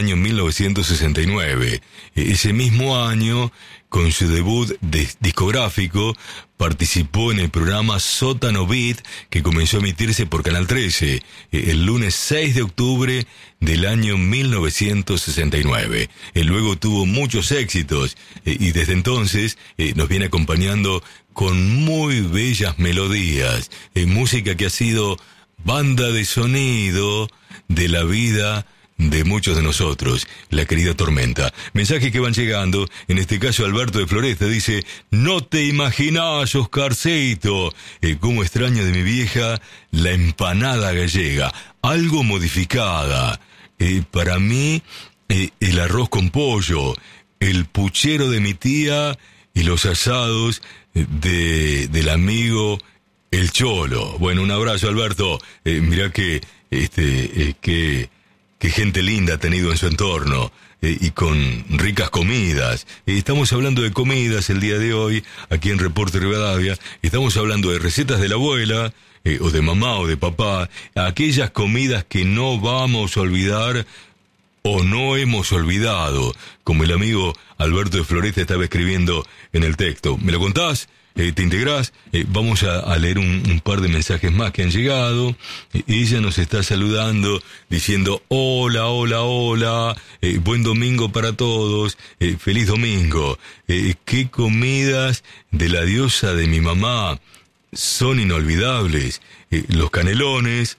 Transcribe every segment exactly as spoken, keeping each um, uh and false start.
año mil novecientos sesenta y nueve. Ese mismo año, con su debut de- discográfico, participó en el programa Sótano Beat, que comenzó a emitirse por Canal trece, el lunes seis de octubre del año mil novecientos sesenta y nueve. Eh, Luego tuvo muchos éxitos, eh, y desde entonces eh, nos viene acompañando con muy bellas melodías, eh, música que ha sido banda de sonido de la vida de muchos de nosotros, la querida Tormenta. Mensajes que van llegando, en este caso Alberto de Floresta dice: no te imaginás, Oscarcito, eh, cómo extraño de mi vieja la empanada gallega, algo modificada. Eh, para mí, eh, el arroz con pollo, el puchero de mi tía y los asados eh, de, del amigo El Cholo. Bueno, un abrazo, Alberto. Eh, mirá que, este, eh, que... Qué gente linda ha tenido en su entorno, eh, y con ricas comidas. Eh, estamos hablando de comidas el día de hoy, aquí en Reporte Rivadavia. Estamos hablando de recetas de la abuela, eh, o de mamá o de papá, aquellas comidas que no vamos a olvidar o no hemos olvidado, como el amigo Alberto de Floresta estaba escribiendo en el texto. ¿Me lo contás? Eh, ¿Te integrás? Eh, vamos a, a leer un, un par de mensajes más que han llegado. Eh, ella nos está saludando, diciendo: hola, hola, hola, eh, buen domingo para todos, eh, feliz domingo. Eh, qué comidas de la diosa de mi mamá son inolvidables. Eh, los canelones,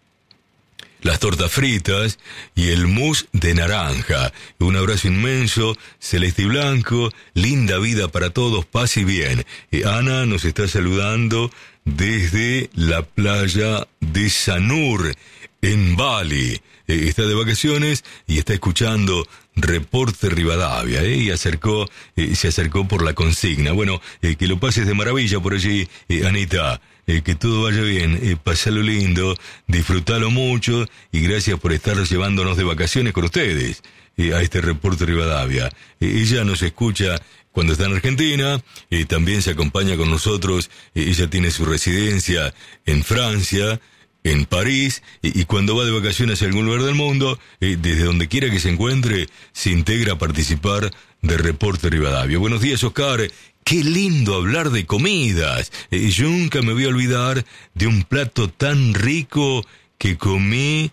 las tortas fritas y el mousse de naranja. Un abrazo inmenso, celeste y blanco, linda vida para todos, paz y bien. Eh, Ana nos está saludando desde la playa de Sanur, en Bali. Eh, está de vacaciones y está escuchando Reporte Rivadavia, eh, y acercó, eh, se acercó por la consigna. Bueno, eh, que lo pases de maravilla por allí, eh, Anita. Eh, que todo vaya bien, eh, pasalo lindo, disfrutalo mucho, y gracias por estar llevándonos de vacaciones con ustedes, eh, a este Reporte Rivadavia. Eh, ella nos escucha cuando está en Argentina, eh, también se acompaña con nosotros. Eh, ella tiene su residencia en Francia, en París, y, y cuando va de vacaciones a algún lugar del mundo, eh, desde donde quiera que se encuentre, se integra a participar de Reporte Rivadavia. Buenos días, Oscar. Qué lindo hablar de comidas. Eh, yo nunca me voy a olvidar de un plato tan rico que comí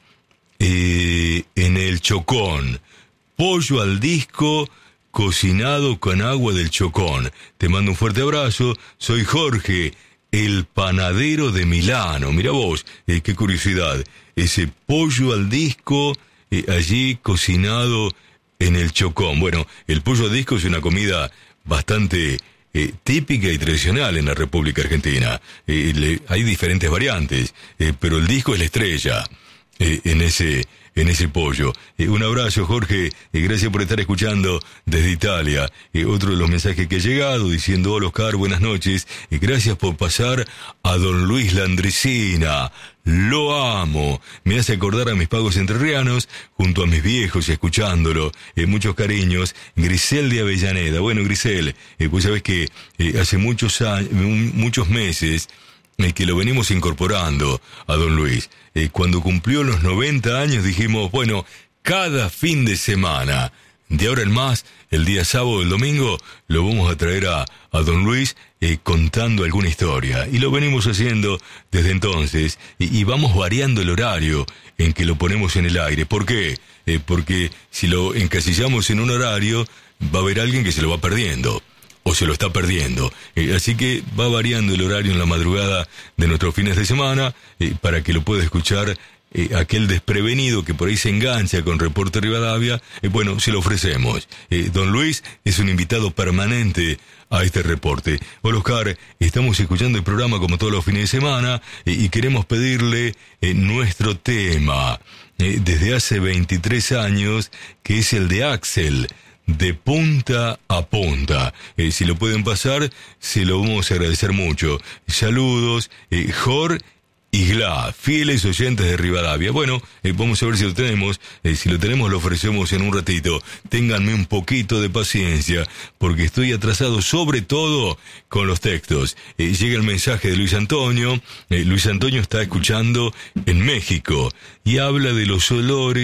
eh, en el Chocón. Pollo al disco cocinado con agua del Chocón. Te mando un fuerte abrazo. Soy Jorge, el panadero de Milano. Mira vos, eh, qué curiosidad. Ese pollo al disco eh, allí cocinado en el Chocón. Bueno, el pollo al disco es una comida bastante Eh, típica y tradicional en la República Argentina. Eh, le, hay diferentes variantes, eh, pero el disco es la estrella eh, en ese en ese pollo. Eh, un abrazo, Jorge, eh, gracias por estar escuchando desde Italia. Eh, otro de los mensajes que ha llegado diciendo: hola, Oscar, buenas noches, eh, gracias por pasar a don Luis Landricina. Lo amo, me hace acordar a mis pagos entrerrianos junto a mis viejos y escuchándolo. Eh, muchos cariños, Grisel de Avellaneda. Bueno, Grisel, eh, pues sabes que eh, hace muchos años, muchos meses eh, que lo venimos incorporando a don Luis. Eh, cuando cumplió los noventa años dijimos: bueno, cada fin de semana, de ahora en más, el día sábado o el domingo, lo vamos a traer a, a don Luis eh, contando alguna historia. Y lo venimos haciendo desde entonces, y, y vamos variando el horario en que lo ponemos en el aire. ¿Por qué? Eh, porque si lo encasillamos en un horario, va a haber alguien que se lo va perdiendo, o se lo está perdiendo. Eh, así que va variando el horario en la madrugada de nuestros fines de semana, eh, para que lo pueda escuchar eh, aquel desprevenido que por ahí se engancha con Reporte Rivadavia. Eh, bueno, se lo ofrecemos. Eh, don Luis es un invitado permanente a este reporte. Hola, Oscar, estamos escuchando el programa como todos los fines de semana, eh, y queremos pedirle eh, nuestro tema eh, desde hace veintitrés años, que es el de Axel, De Punta a Punta. Eh, si lo pueden pasar, se lo vamos a agradecer mucho. Saludos, eh, Jor y Gla, fieles oyentes de Rivadavia. Bueno, eh, vamos a ver si lo tenemos. Eh, si lo tenemos, lo ofrecemos en un ratito. Ténganme un poquito de paciencia, porque estoy atrasado sobre todo con los textos. Eh, llega el mensaje de Luis Antonio. Eh, Luis Antonio está escuchando en México y habla de los olores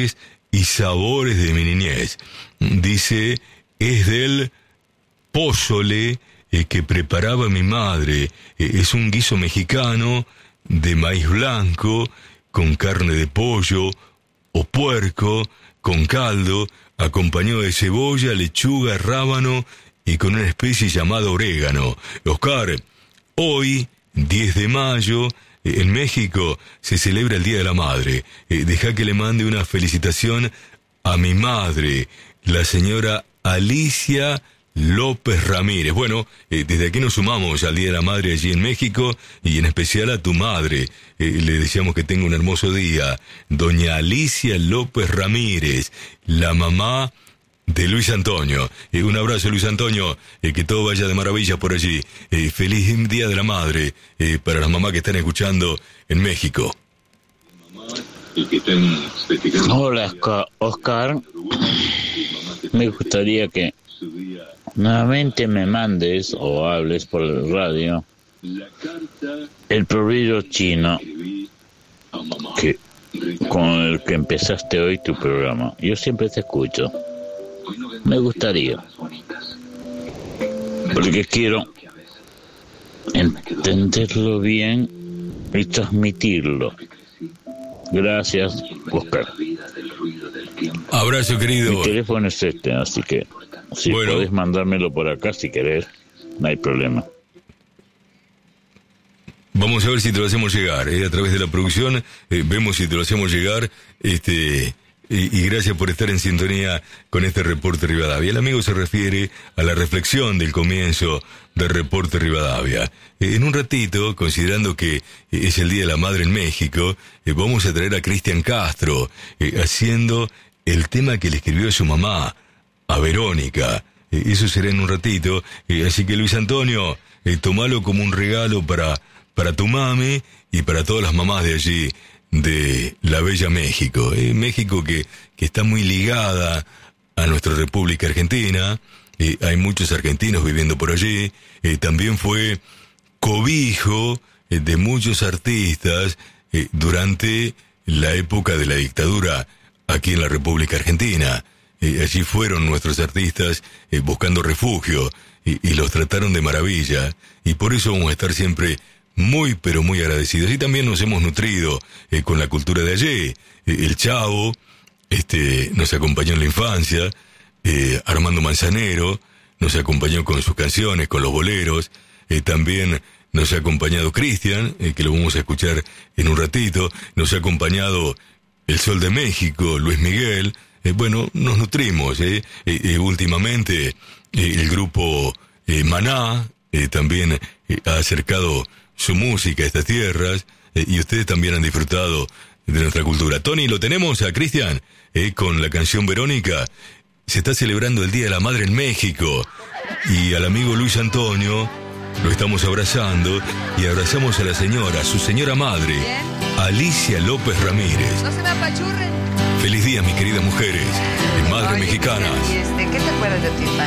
y sabores de mi niñez. Dice, es del pozole eh, que preparaba mi madre. Eh, es un guiso mexicano de maíz blanco con carne de pollo o puerco con caldo, acompañado de cebolla, lechuga, rábano y con una especie llamada orégano. Oscar, hoy, diez de mayo, en México se celebra el Día de la Madre. Eh, deja que le mande una felicitación a mi madre, la señora Alicia López Ramírez. Bueno, eh, desde aquí nos sumamos al Día de la Madre allí en México y en especial a tu madre. Eh, le deseamos que tenga un hermoso día. Doña Alicia López Ramírez, la mamá de Luis Antonio. Eh, un abrazo, Luis Antonio, eh, que todo vaya de maravilla por allí. Eh, feliz Día de la Madre eh, para las mamás que están escuchando en México. Hola, Oscar. Me gustaría que nuevamente me mandes o hables por el radio el proverbio chino que con el que empezaste hoy tu programa. Yo siempre te escucho. Me gustaría, porque quiero entenderlo bien y transmitirlo. Gracias, Oscar. Abrazo, querido. Mi teléfono es este, así que si bueno, podés mandármelo por acá si querés, no hay problema. Vamos a ver si te lo hacemos llegar, eh, a través de la producción, eh, vemos si te lo hacemos llegar, este... Y, y gracias por estar en sintonía con este Reporte Rivadavia. El amigo se refiere a la reflexión del comienzo del Reporte Rivadavia. Eh, en un ratito, considerando que eh, es el Día de la Madre en México, eh, vamos a traer a Cristian Castro, eh, haciendo el tema que le escribió a su mamá, a Verónica. Eh, eso será en un ratito. Eh, así que, Luis Antonio, eh, tomalo como un regalo para, para tu mami y para todas las mamás de allí, de la bella México, eh, México que, que está muy ligada a nuestra República Argentina, eh, hay muchos argentinos viviendo por allí, eh, también fue cobijo eh, de muchos artistas eh, durante la época de la dictadura aquí en la República Argentina. Eh, allí fueron nuestros artistas eh, buscando refugio y, y los trataron de maravilla, y por eso vamos a estar siempre muy, pero muy agradecidos. Y también nos hemos nutrido eh, con la cultura de allí. Eh, el Chavo este, nos acompañó en la infancia, eh, Armando Manzanero nos acompañó con sus canciones, con los boleros, eh, también nos ha acompañado Cristian, eh, que lo vamos a escuchar en un ratito, nos ha acompañado El Sol de México, Luis Miguel. Eh, bueno, nos nutrimos. Eh, eh, eh, últimamente, eh, el grupo eh, Maná eh, también eh, ha acercado su música a estas tierras, eh, y ustedes también han disfrutado de nuestra cultura. Tony, lo tenemos a Cristian, eh, con la canción Verónica. Se está celebrando el Día de la Madre en México, y al amigo Luis Antonio lo estamos abrazando, y abrazamos a la señora, su señora madre, Alicia López Ramírez. No se me apachurren. Feliz día, mis queridas mujeres, y madres Oye, mexicanas. ¿y este, qué te acuerdas de tu infancia?